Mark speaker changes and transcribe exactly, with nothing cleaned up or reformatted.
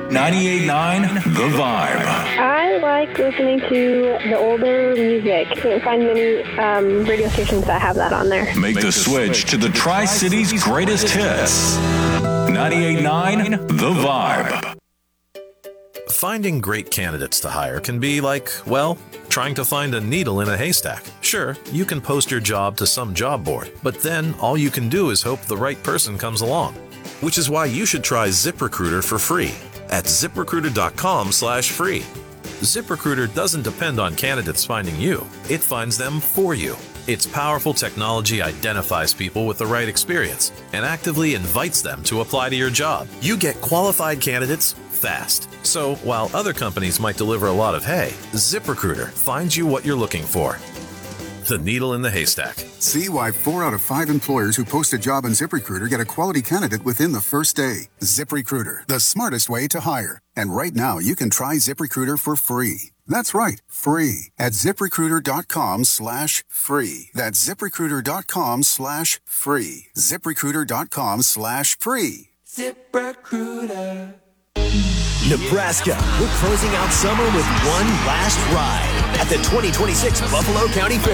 Speaker 1: ninety-eight point nine The Vibe.
Speaker 2: I like listening to the older music. Can't find many um, radio stations that have that on there.
Speaker 1: Make the switch to the Tri-Cities greatest hits. ninety-eight point nine The Vibe.
Speaker 3: Finding great candidates to hire can be like, well, trying to find a needle in a haystack. Sure, you can post your job to some job board, but then all you can do is hope the right person comes along. Which is why you should try ZipRecruiter for free at ZipRecruiter.com slash free. ZipRecruiter doesn't depend on candidates finding you. It finds them for you. Its powerful technology identifies people with the right experience and actively invites them to apply to your job. You get qualified candidates fast. So while other companies might deliver a lot of hay, ZipRecruiter finds you what you're looking for. The needle in the haystack.
Speaker 4: See why four out of five employers who post a job on ZipRecruiter get a quality candidate within the first day. ZipRecruiter, the smartest way to hire. And right now, you can try ZipRecruiter for free. That's right, free at ZipRecruiter.com slash free. That's ZipRecruiter.com slash free. ZipRecruiter.com slash free.
Speaker 5: ZipRecruiter.
Speaker 6: Nebraska, we're closing out summer with one last ride at the twenty twenty-six Buffalo County Fair.